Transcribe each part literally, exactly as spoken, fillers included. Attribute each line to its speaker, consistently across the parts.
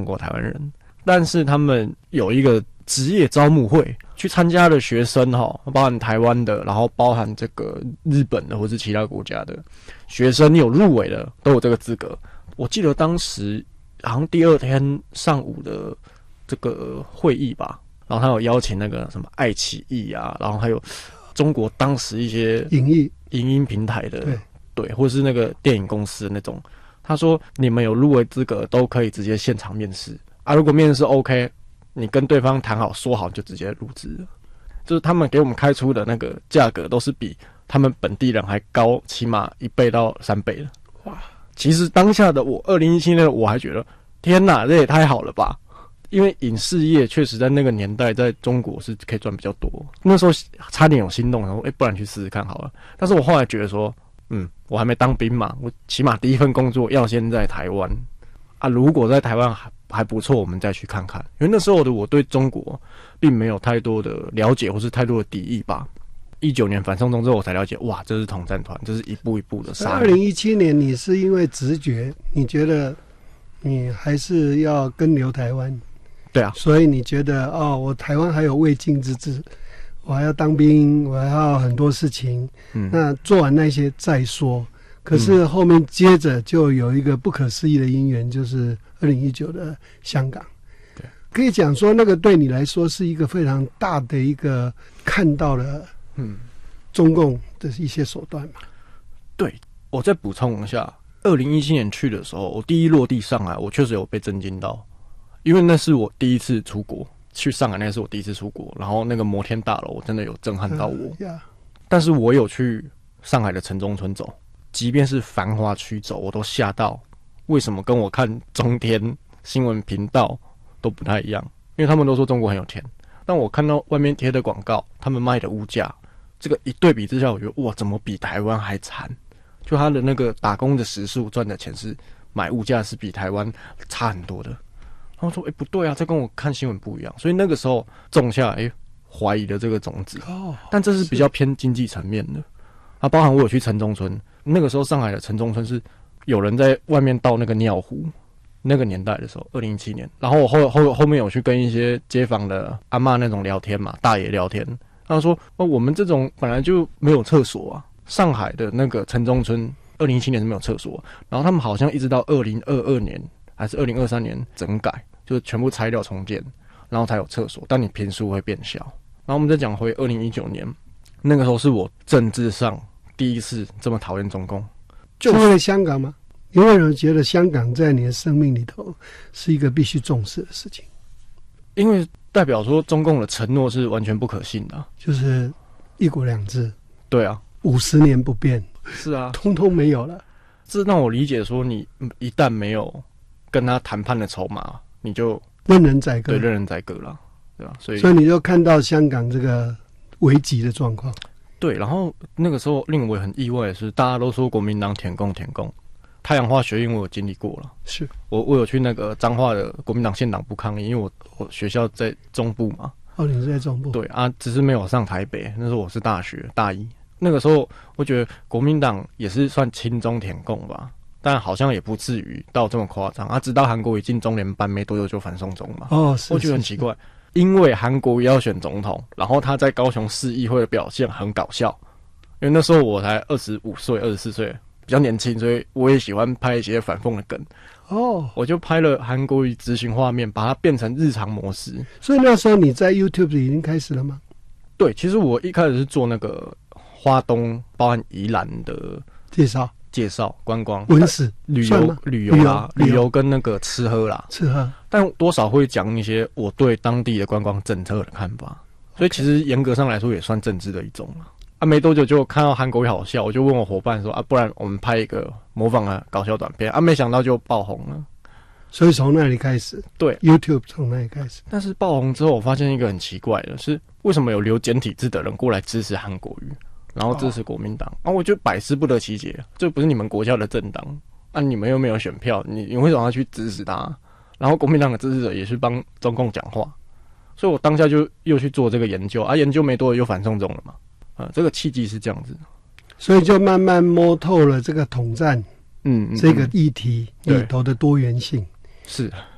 Speaker 1: 中国台湾人，但是他们有一个职业招募会，去参加的学生哈，包含台湾的，然后包含这个日本的或是其他国家的学生，你有入围的都有这个资格。我记得当时好像第二天上午的这个会议吧，然后他有邀请那个什么爱奇艺啊，然后还有中国当时一些
Speaker 2: 影艺
Speaker 1: 影音平台的，
Speaker 2: 对
Speaker 1: 对，或是那个电影公司的那种。他说你们有入围资格都可以直接现场面试啊，如果面试 OK， 你跟对方谈好说好就直接入职了。就是他们给我们开出的那个价格都是比他们本地人还高，起码一倍到三倍的。哇！其实当下的我，二零一七年的我还觉得天哪，这也太好了吧！因为影视业确实在那个年代在中国是可以赚比较多。那时候差点有心动，然后哎，不然去试试看好了。但是我后来觉得说，嗯，我还没当兵嘛，我起码第一份工作要先在台湾啊。如果在台湾还还不错，我们再去看看。因为那时候的我对中国并没有太多的了解，或是太多的敌意吧。一九年反送中之后，我才了解，哇，这是统战团，这是一步一步的杀。
Speaker 2: 二零一七年，你是因为直觉，你觉得你还是要跟留台湾？
Speaker 1: 对啊，
Speaker 2: 所以你觉得哦，我台湾还有未尽之志，我还要当兵，我还要很多事情，嗯，那做完那些再说。可是后面接着就有一个不可思议的因缘，就是二零一九的香港。
Speaker 1: 对，
Speaker 2: 可以讲说那个对你来说是一个非常大的一个看到了，嗯，中共的一些手段嘛。
Speaker 1: 对，我再补充一下，二零一七年去的时候，我第一落地上海，我确实有被震惊到。因为那是我第一次出国，去上海那是我第一次出国，然后那个摩天大楼真的有震撼到我。
Speaker 2: 嗯 yeah.
Speaker 1: 但是我有去上海的城中村走，即便是繁华区走，我都吓到。为什么跟我看中天新闻频道都不太一样？因为他们都说中国很有钱，但我看到外面贴的广告，他们卖的物价，这个一对比之下，我觉得哇，怎么比台湾还惨？就他的那个打工的时数赚的钱是买物价是比台湾差很多的。然后说，哎、欸，不对啊，这跟我看新闻不一样。所以那个时候种下哎怀疑的这个种子。哦，但这是比较偏经济层面的。啊，包含我有去城中村，那个时候上海的城中村是有人在外面倒那个尿壶。那个年代的时候，二零一七年，然后我后后后面有去跟一些街坊的阿嬷那种聊天嘛，大爷聊天，他说，哦，我们这种本来就没有厕所啊，上海的那个城中村，二零一七年是没有厕所，然后他们好像一直到二零二二年。还是二零二三年整改，就是全部拆掉重建，然后才有厕所，但你坪数会变小。然后我们再讲回二零一九年，那个时候是我政治上第一次这么讨厌中共，
Speaker 2: 就是为了香港吗？你为什么觉得香港在你的生命里头是一个必须重视的事情？
Speaker 1: 因为代表说中共的承诺是完全不可信的、啊，
Speaker 2: 就是一国两制。
Speaker 1: 对啊，
Speaker 2: 五十年不变。
Speaker 1: 是啊，
Speaker 2: 通通没有了。
Speaker 1: 这让我理解说，你一旦没有跟他谈判的筹码，你就
Speaker 2: 任人宰割，
Speaker 1: 对，任人宰割了，对吧？所以，
Speaker 2: 所以你就看到香港这个危急的状况。
Speaker 1: 对，然后那个时候令我很意外的是，大家都说国民党舔共舔共，太阳花学运我有经历过了，
Speaker 2: 是
Speaker 1: 我我有去那个彰化的国民党县党部抗议，因为我我学校在中部嘛。
Speaker 2: 哦，你是在中部？
Speaker 1: 对啊，只是没有上台北，那时候我是大学大一，那个时候我觉得国民党也是算亲中舔共吧。但好像也不至于到这么夸张啊！直到韩国瑜进中联办没多久就反送中嘛。
Speaker 2: 哦，是，
Speaker 1: 我觉得很奇怪，因为韩国瑜要选总统，然后他在高雄市议会的表现很搞笑。因为那时候我才二十五岁、二十四岁，比较年轻，所以我也喜欢拍一些反讽的梗。哦，我就拍了韩国瑜咨询画面，把它变成日常模式。
Speaker 2: 所以那时候你在 YouTube 已经开始了吗？
Speaker 1: 对，其实我一开始是做那个花东，包含宜兰的
Speaker 2: 介绍。
Speaker 1: 介绍观光
Speaker 2: 文史
Speaker 1: 旅游旅游啦，旅游跟那个吃喝啦，
Speaker 2: 吃喝，
Speaker 1: 但多少会讲一些我对当地的观光政策的看法，所以其实严格上来说也算政治的一种了。啊，没多久就看到韩国瑜好笑，我就问我伙伴说啊，不然我们拍一个模仿的搞笑短片啊，没想到就爆红了。
Speaker 2: 所以从那里开始，
Speaker 1: 对
Speaker 2: ，YouTube 从那里开始。
Speaker 1: 但是爆红之后，我发现一个很奇怪的是，为什么有留简体字的人过来支持韩国瑜？然后支持国民党，啊，我就百思不得其解，这不是你们国家的政党，啊，你们又没有选票，你你为什么要去支持他？然后国民党的支持者也是帮中共讲话，所以我当下就又去做这个研究，啊，研究没多久又反送中了嘛，啊，这个契机是这样子，
Speaker 2: 所以就慢慢摸透了这个统战，嗯，这个议题里头的多元性。
Speaker 1: 是，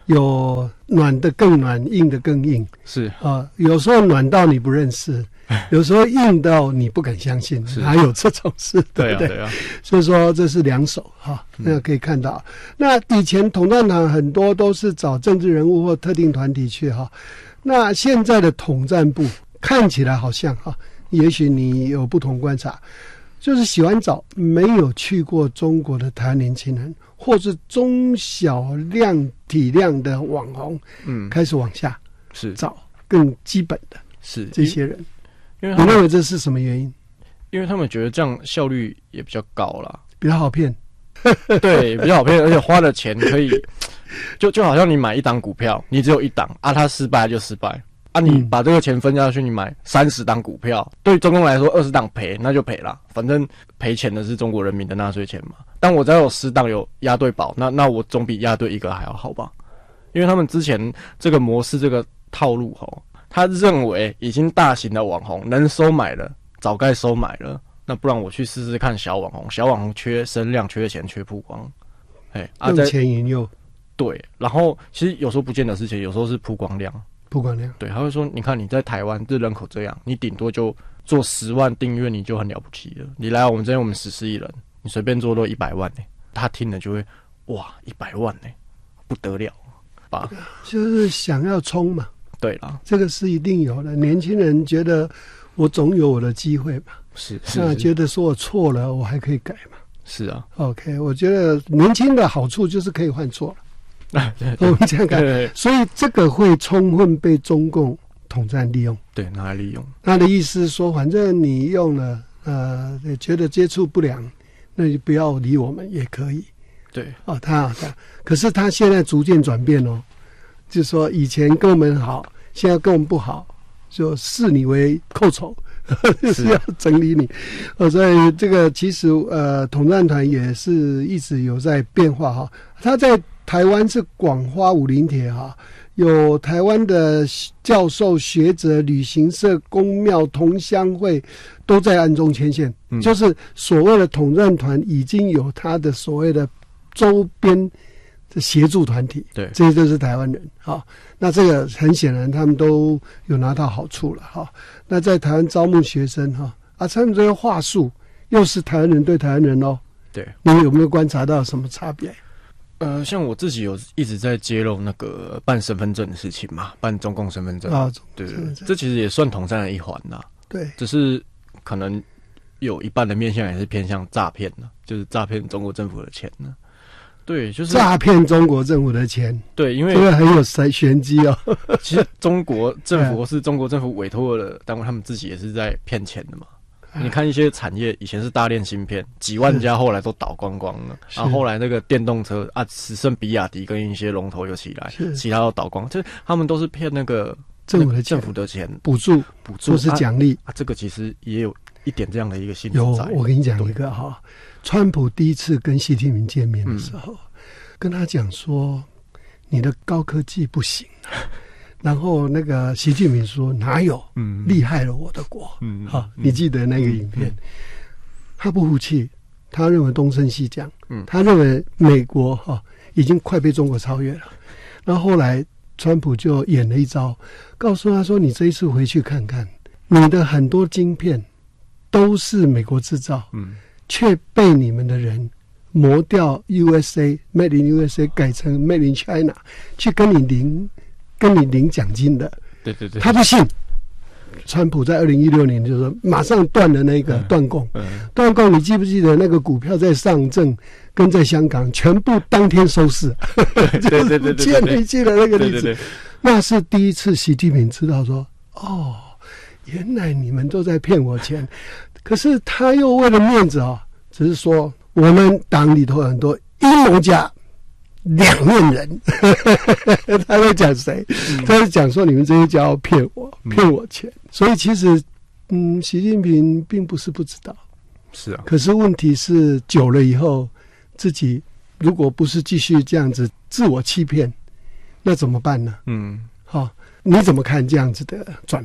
Speaker 2: 有暖的更暖，硬的更硬，
Speaker 1: 是
Speaker 2: 啊，有时候暖到你不认识，有时候硬到你不敢相信，还有这种事，对不对？
Speaker 1: 对啊，对啊。
Speaker 2: 所以说这是两手哈，那个可以看到。嗯、那以前统战团很多都是找政治人物或特定团体去哈，那现在的统战部看起来好像哈，也许你有不同观察，就是喜欢找没有去过中国的台湾年轻人，或是中小量体量的网红，嗯，开始往下
Speaker 1: 是
Speaker 2: 找更基本的
Speaker 1: 是
Speaker 2: 这些人。
Speaker 1: 因为
Speaker 2: 你认为这是什么原因？
Speaker 1: 因为他们觉得这样效率也比较高啦，
Speaker 2: 比较好骗。
Speaker 1: 对，比较好骗，而且花的钱可以，就就好像你买一档股票，你只有一档啊，它失败就失败啊，你把这个钱分下去，你买三十档股票，对中共来说二十档赔那就赔啦，反正赔钱的是中国人民的纳税钱嘛。但我只要有十档有押对宝，那那我总比押对一个还要好吧？因为他们之前这个模式这个套路吼。他认为已经大型的网红能收买了，早该收买了。那不然我去试试看小网红，小网红缺声量、缺钱、缺曝光，哎，
Speaker 2: 啊，用钱引诱。
Speaker 1: 对，然后其实有时候不见得是钱，有时候是曝光量。
Speaker 2: 曝光量。
Speaker 1: 对，他会说，你看你在台湾这人口这样，你顶多就做十万订阅，你就很了不起了。你来我们这边，我们十四亿人，你随便做都一百万呢、欸。他听了就会哇，一百万呢、欸，不得了吧？
Speaker 2: 就是想要冲嘛。
Speaker 1: 对啦，
Speaker 2: 这个是一定有的。年轻人觉得我总有我的机会嘛，
Speaker 1: 是是
Speaker 2: 那觉得说我错了，我还可以改嘛。
Speaker 1: 是啊
Speaker 2: ，OK， 我觉得年轻的好处就是可以犯错了。我们这样看，所以这个会充分被中共统战利用。
Speaker 1: 对，拿来利用。
Speaker 2: 他的意思是说，反正你用了，呃，觉得接触不良，那就不要理我们也可以。
Speaker 1: 对，
Speaker 2: 哦，他他，可是他现在逐渐转变哦。就是说，以前跟我们好，现在跟我们不好，就视你为寇仇，就是要整理你。呃，所以这个其实呃，统战团也是一直有在变化哈。他在台湾是广花武林帖哈，有台湾的教授、学者、旅行社、公庙、同乡会都在暗中牵线，嗯、就是所谓的统战团已经有他的所谓的周边。协助团体，
Speaker 1: 对，
Speaker 2: 这些都是台湾人哈。那这个很显然，他们都有拿到好处了哈。那在台湾招募学生哈，啊，他们这些话术又是台湾人对台湾人哦。
Speaker 1: 对，
Speaker 2: 你有没有观察到什么差别？
Speaker 1: 呃，像我自己有一直在揭露那个办身份证的事情嘛，办中共身份证啊，对对，这其实也算统战的一环呐。
Speaker 2: 对，
Speaker 1: 只是可能有一半的面向也是偏向诈骗呢，就是诈骗中国政府的钱呢。对，就是
Speaker 2: 诈骗中国政府的钱。
Speaker 1: 对，因为
Speaker 2: 这个很有玄机哦。
Speaker 1: 其实中国政府是中国政府委托的单位，他们自己也是在骗钱的嘛。你看一些产业，以前是大炼芯片，几万家后来都倒光光了，然后后来那个电动车啊，只剩比亚迪跟一些龙头又起来，其他都倒光，就是他们都是骗那个
Speaker 2: 政府的
Speaker 1: 政府的钱，
Speaker 2: 补助、
Speaker 1: 补助
Speaker 2: 或是奖励
Speaker 1: 啊。这个其实也有一点这样的一个性质在。
Speaker 2: 有，我跟你讲一个哈。川普第一次跟习近平见面的时候，嗯、跟他讲说：“你的高科技不行。”然后那个习近平说：“哪有？嗯，厉害了我的国。”嗯，好，你记得那个影片？嗯、他不服气，他认为东升西降。嗯，他认为美国哈已经快被中国超越了。然后后来川普就演了一招，告诉他说：“你这一次回去看看，你的很多晶片都是美国制造。”嗯。却被你们的人磨掉 U S A Made in U S A 改成 Made in China， 去跟你领跟你领奖金的。
Speaker 1: 对对对，
Speaker 2: 他不信。川普在二零一六年就说马上断了那个断供，断供、嗯嗯、你记不记得那个股票在上证跟在香港全部当天收市？
Speaker 1: 对对对对对，
Speaker 2: 你记得那个例子？对对对对，那是第一次习近平知道说，哦，原来你们都在骗我钱。可是他又为了面子啊、哦，只是说我们党里头很多阴谋家、两面人，他在讲谁？他在讲说你们这些家伙骗我，骗我钱。所以其实，嗯，习近平并不是不知道，
Speaker 1: 是啊。
Speaker 2: 可是问题是久了以后，自己如果不是继续这样子自我欺骗，那怎么办呢？嗯，好、哦，你怎么看这样子的转变？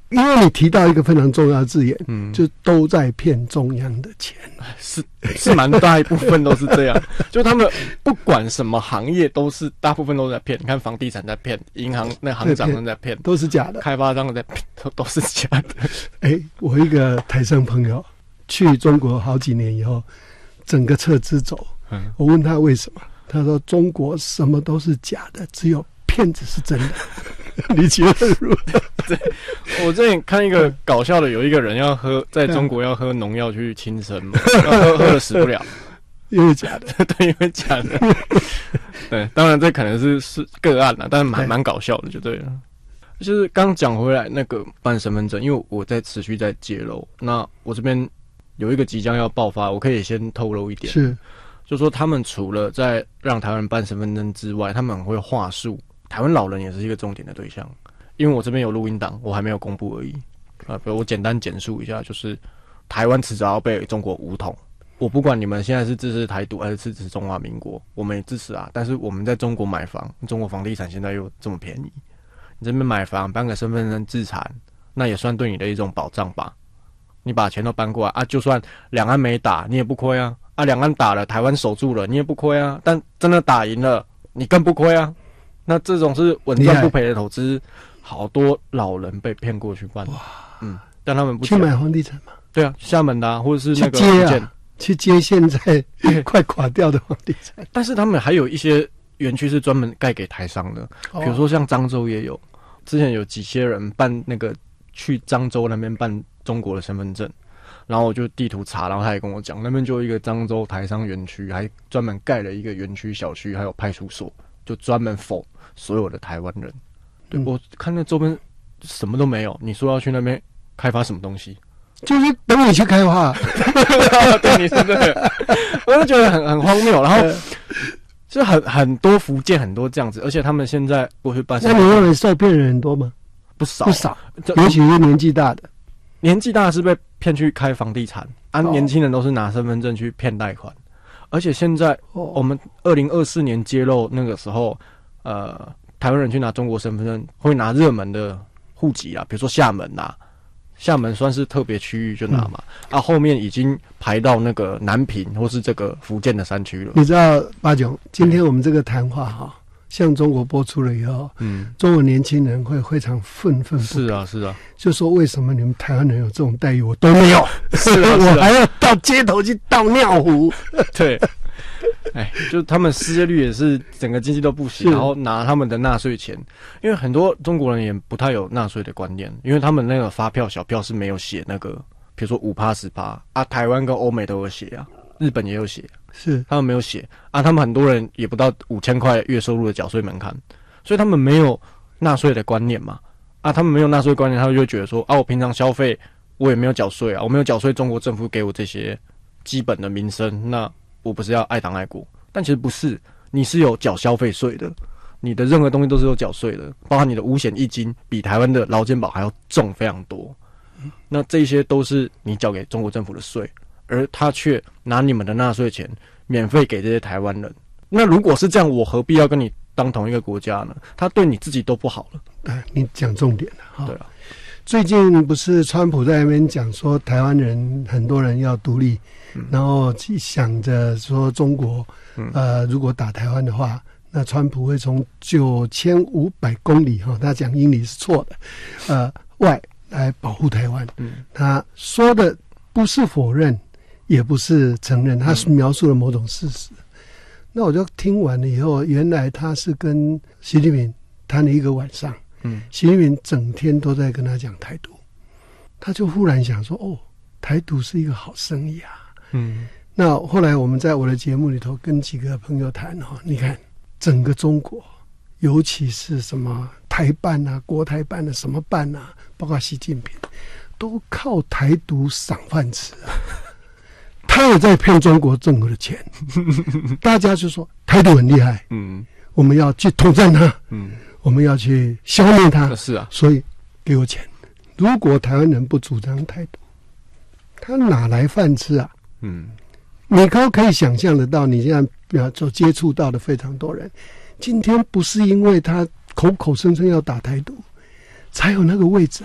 Speaker 2: 因为你提到一个非常重要的字眼，
Speaker 1: 嗯，
Speaker 2: 就都在骗中央的钱，
Speaker 1: 是是蛮大一部分都是这样，就他们不管什么行业都是大部分都在骗。你看房地产在骗，银行那行长人在骗，
Speaker 2: 都是假的，
Speaker 1: 开发商在骗，都都是假的。
Speaker 2: 哎、欸，我一个台商朋友去中国好几年以后，整个撤资走，嗯，我问他为什么，他说中国什么都是假的，只有骗子是真的。你觉得如何？
Speaker 1: 对，我之前看一个搞笑的，有一个人要喝，在中国要喝农药去轻生嘛，喝喝了死不了，
Speaker 2: 因为假的，
Speaker 1: 对，因为假的。对，当然这可能是是个案啦，但是蛮蛮搞笑的，就对了。就是刚讲回来那个办身份证，因为我在持续在揭露，那我这边有一个即将要爆发，我可以先透露一点，
Speaker 2: 是，
Speaker 1: 就说他们除了在让台湾人办身份证之外，他们很会话术。台湾老人也是一个重点的对象，因为我这边有录音档，我还没有公布而已。啊，比如我简单简述一下，就是台湾迟早要被中国武统。我不管你们现在是支持台独还是支持中华民国，我们也支持啊。但是我们在中国买房，中国房地产现在又这么便宜，你这边买房办个身份证自产，那也算对你的一种保障吧。你把钱都搬过来啊，就算两岸没打，你也不亏啊。啊，两岸打了，台湾守住了，你也不亏啊。但真的打赢了，你更不亏啊。那这种是稳赚不赔的投资，好多老人被骗过去办，嗯，但他们不
Speaker 2: 去买房地产嘛？
Speaker 1: 对啊，厦门的、啊、或者是那个
Speaker 2: 去接啊，去接现在快垮掉的房地产。
Speaker 1: 但是他们还有一些园区是专门盖给台商的，比如说像漳州也有，之前有几些人办那个去漳州那边办中国的身份证，然后我就地图查，然后他也跟我讲，那边就有一个漳州台商园区，还专门盖了一个园区小区，还有派出所，就专门否所有的台湾人。对、嗯、我看那周边什么都没有，你说要去那边开发什么东西？
Speaker 2: 就是等你去开发。
Speaker 1: 对，你说这个，我就觉得很很荒谬。然后就很很多福建很多这样子，而且他们现在过去办。
Speaker 2: 那你认为受骗人很多吗？
Speaker 1: 不少，
Speaker 2: 不少，尤其是年纪大的。
Speaker 1: 年纪大的是被骗去开房地产，啊，哦、年轻人都是拿身份证去骗贷款。而且现在、哦、我们二零二四年揭露那个时候，呃，台湾人去拿中国身份证会拿热门的户籍啊，比如说厦门啊，厦门算是特别区域就拿嘛，嗯、啊，后面已经排到那个南平或是这个福建的山区了。
Speaker 2: 你知道八炯，今天我们这个谈话哈，向中国播出了以后，嗯，中国年轻人会非常愤愤不平。
Speaker 1: 是啊，是啊，
Speaker 2: 就说为什么你们台湾人有这种待遇，我都没有，
Speaker 1: 是啊，是啊
Speaker 2: 我还要到街头去倒尿壶。
Speaker 1: 对。哎，就他们失业率也是整个经济都不行，然后拿他们的纳税钱，因为很多中国人也不太有纳税的观念，因为他们那个发票小票是没有写那个，比如说五趴十趴啊，台湾跟欧美都有写啊，日本也有写，
Speaker 2: 是他
Speaker 1: 们没有写啊，他们很多人也不到五千块月收入的缴税门槛，所以他们没有纳税的观念嘛，啊，他们没有纳税观念，他们就会觉得说啊，我平常消费我也没有缴税啊，我没有缴税，中国政府给我这些基本的民生，那我不是要爱党爱国，但其实不是，你是有缴消费税的，你的任何东西都是有缴税的，包含你的五险一金比台湾的劳健保还要重非常多，那这些都是你缴给中国政府的税，而他却拿你们的纳税钱免费给这些台湾人。那如果是这样，我何必要跟你当同一个国家呢？他对你自己都不好了。
Speaker 2: 对，你讲重点了。
Speaker 1: 对啊，
Speaker 2: 最近不是川普在那边讲说台湾人很多人要独立，嗯、然后想着说中国，呃，如果打台湾的话，那川普会从九千五百公里哈，他讲英里是错的，呃，外来保护台湾。嗯，他说的不是否认，也不是承认，他是描述了某种事实。嗯、那我就听完了以后，原来他是跟习近平谈了一个晚上。嗯，习近平整天都在跟他讲台独，他就忽然想说：“哦，台独是一个好生意啊。”嗯，那后来我们在我的节目里头跟几个朋友谈哈，你看整个中国，尤其是什么台办啊、国台办啊、什么办啊，包括习近平，都靠台独赏饭吃啊。他也在骗中国政府的钱，大家就说台独很厉害，嗯，我们要去统战他，嗯。我们要去消灭他，
Speaker 1: 是啊，
Speaker 2: 所以给我钱。如果台湾人不主张台独，他哪来饭吃啊？嗯，你可可以想象得到，你现在所接触到的非常多人，今天不是因为他口口声声要打台独，才有那个位置啊，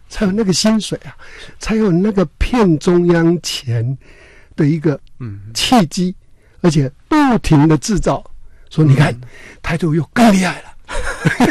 Speaker 2: 才有那个薪水啊，才有那个骗中央钱的一个契机，而且不停的制造，说你看，台独又更厉害了。